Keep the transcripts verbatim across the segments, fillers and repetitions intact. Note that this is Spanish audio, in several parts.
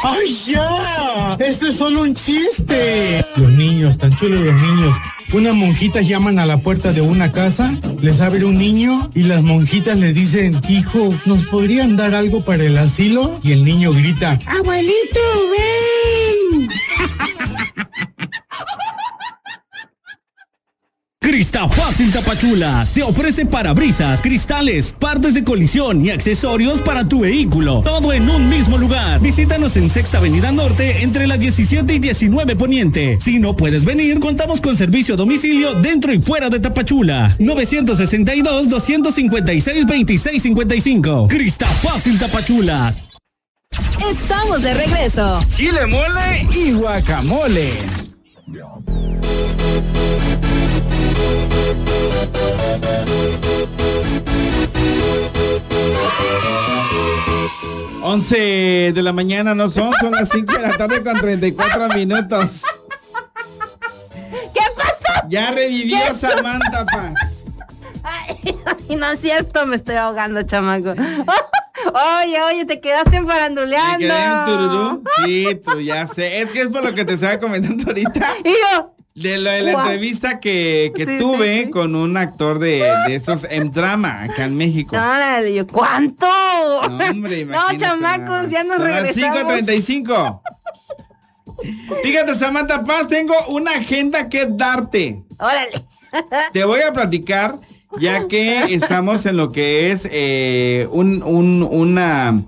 ¡Ay, ya! ¡Esto es solo un chiste! Los niños, tan chulos los niños. Unas monjitas llaman a la puerta de una casa, les abre un niño y las monjitas le dicen, hijo, ¿nos podrían dar algo para el asilo? Y el niño grita, ¡abuelito, ven! Cristafácil Tapachula te ofrece parabrisas, cristales, partes de colisión y accesorios para tu vehículo. Todo en un mismo lugar. Visítanos en Sexta Avenida Norte entre las diecisiete y diecinueve Poniente. Si no puedes venir, contamos con servicio a domicilio dentro y fuera de Tapachula. nueve seis dos, dos cinco seis, dos seis cinco cinco. Cristafácil Tapachula. Estamos de regreso. Chile mole y guacamole. Once de la mañana no son, son las cinco de la tarde con treinta y cuatro minutos. ¿Qué pasó? Ya revivió Samantha Paz. Ay, no es cierto, me estoy ahogando, chamaco. Oye, oye, te quedaste faranduleando. ¿Me quedé en tururú? Sí, tú ya sé. Es que es por lo que te estaba comentando ahorita. Y yo... De lo de la wow. entrevista que, que sí, tuve sí, sí. con un actor de, de esos en drama acá en México. No, yo, ¿cuánto? No, hombre, imagínate. No, chamacos, ya nos Son regresamos. las cinco treinta y cinco. Fíjate, Samantha Paz, tengo una agenda que darte. Órale. Te voy a platicar, ya que estamos en lo que es eh, un, un, una...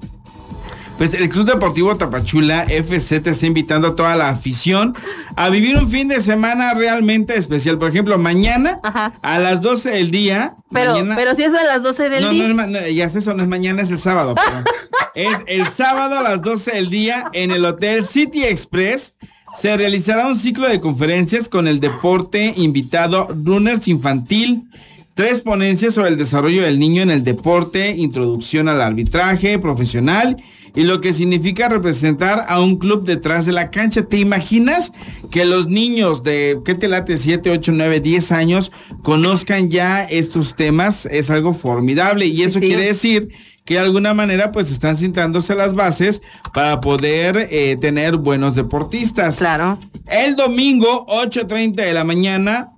Pues el Club Deportivo Tapachula F C te está invitando a toda la afición a vivir un fin de semana realmente especial. Por ejemplo, mañana Ajá. a las doce del día. Pero, mañana, pero si es a las doce del no, día. No, no, ya sé, eso no es mañana, es el sábado. Pero es el sábado a las doce del día en el Hotel City Express. Se realizará un ciclo de conferencias con el deporte invitado Runners Infantil. Tres ponencias sobre el desarrollo del niño en el deporte, introducción al arbitraje profesional y lo que significa representar a un club detrás de la cancha. ¿Te imaginas que los niños de, ¿qué te late? siete, ocho, nueve, diez años conozcan ya estos temas? Es algo formidable y eso sí. quiere decir que de alguna manera pues están sentándose las bases para poder eh, tener buenos deportistas. Claro. El domingo, ocho treinta de la mañana,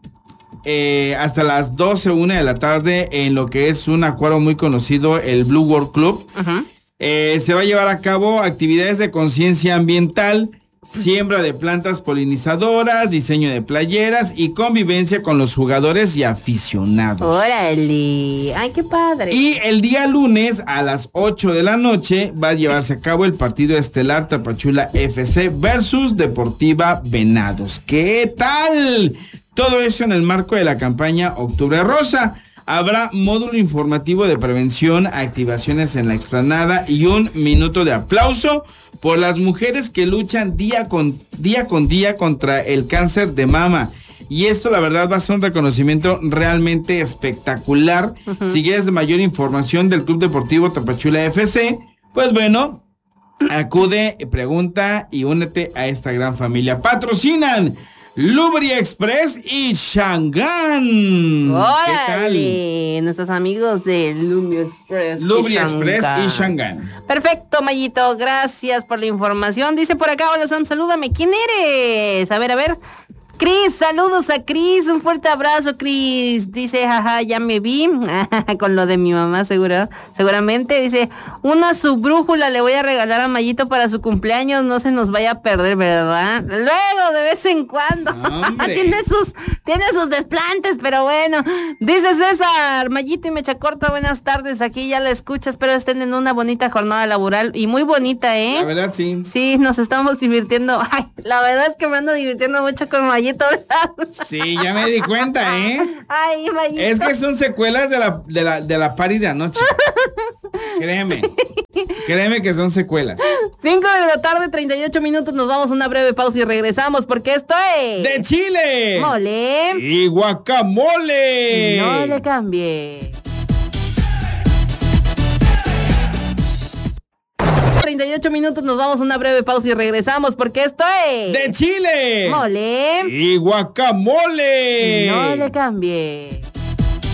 Eh, hasta las doce, una de la tarde, en lo que es un acuario muy conocido, el Blue World Club. Uh-huh. Eh, se va a llevar a cabo actividades de conciencia ambiental, siembra de plantas polinizadoras, diseño de playeras y convivencia con los jugadores y aficionados. ¡Órale! ¡Ay, qué padre! Y el día lunes a las ocho de la noche va a llevarse a cabo el partido estelar Tapachula F C versus Deportiva Venados. ¿Qué tal? Todo eso en el marco de la campaña Octubre Rosa. Habrá módulo informativo de prevención, activaciones en la explanada y un minuto de aplauso por las mujeres que luchan día con día con día contra el cáncer de mama. Y esto la verdad va a ser un reconocimiento realmente espectacular. Uh-huh. Si quieres mayor información del Club Deportivo Tapachula F C, pues bueno, acude, pregunta y únete a esta gran familia. Patrocinan Lubri Express y Shangan. ¡Órale! Nuestros amigos de Lubri Express. Lubri Express y Shangan. Perfecto, Mayito. Gracias por la información. Dice por acá, hola Sam, salúdame. ¿Quién eres? A ver, a ver. Cris, saludos a Cris, un fuerte abrazo, Cris. Dice, jaja, ya me vi, con lo de mi mamá, seguro, seguramente. Dice, una subbrújula le voy a regalar a Mayito para su cumpleaños, no se nos vaya a perder, ¿verdad? Luego, de vez en cuando. tiene sus, tiene sus desplantes, pero bueno. Dice César, Mayito y Mecha Corta, buenas tardes, aquí ya la escucha, espero estén en una bonita jornada laboral, y muy bonita, ¿eh? La verdad, sí. Sí, nos estamos divirtiendo. Ay, la verdad es que me ando divirtiendo mucho con Mayito. Sí, ya me di cuenta, ¿eh? Ay, Mayito. Es que son secuelas de la, de la, de la party de anoche. Créeme. Créeme que son secuelas. cinco de la tarde, treinta y ocho minutos. Nos vamos a una breve pausa y regresamos porque esto es... ¡De Chile! ¡Mole! ¡Y guacamole! No le cambie. treinta y ocho minutos, nos vamos a una breve pausa y regresamos porque esto es... ¡De Chile! ¡Mole! ¡Y guacamole! No le cambie.